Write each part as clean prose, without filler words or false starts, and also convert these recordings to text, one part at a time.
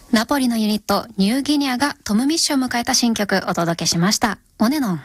ナポリのユニットニューギニアがトムミッションを迎えた新曲お届けしました。オネノン。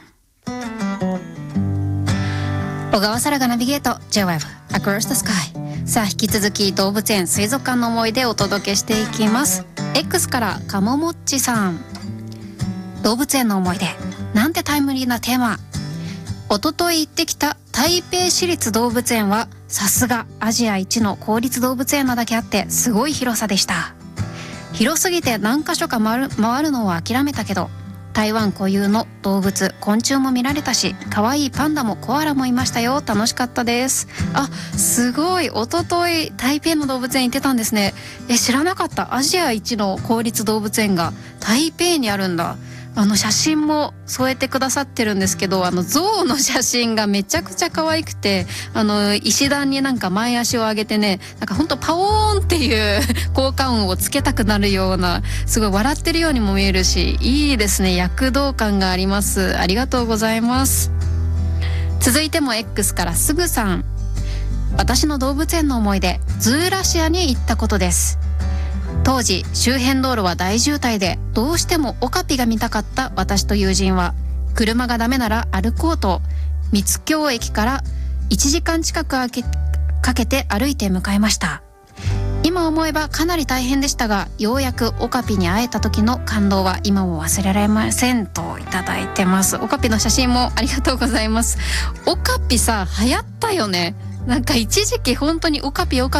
小川沙羅がナビゲート J-Wave Across the Sky。 さあ引き続き動物園水族館の思い出をお届けしていきます。 X からカモモッチさん。動物園の思い出なんてタイムリーなテーマ。おととい行ってきた台北市立動物園はさすがアジア一の公立動物園なだけあってすごい広さでした。広すぎて何箇所か回るのを諦めたけど、台湾固有の動物昆虫も見られたし、可愛いパンダもコアラもいましたよ。楽しかったです。あ、すごい。おととい台北の動物園行ってたんですね。知らなかった。アジア一の公立動物園が台北にあるんだ。写真も添えてくださってるんですけど、象の写真がめちゃくちゃ可愛くて、石段になんか前足を上げてね、なんかほんとパオーンっていう効果音をつけたくなるような、すごい笑ってるようにも見えるし、いいですね。躍動感があります。ありがとうございます。続いても X からすぐさん。私の動物園の思い出、ズーラシアに行ったことです。当時周辺道路は大渋滞で、どうしてもオカピが見たかった私と友人は、車がダメなら歩こうと三津京駅から1時間近くかけて歩いて向かいました。今思えばかなり大変でしたが、ようやくオカピに会えた時の感動は今も忘れられません、といただいてます。オカピの写真もありがとうございます。オカピさ、流行ったよね。なんか一時期本当にオカピ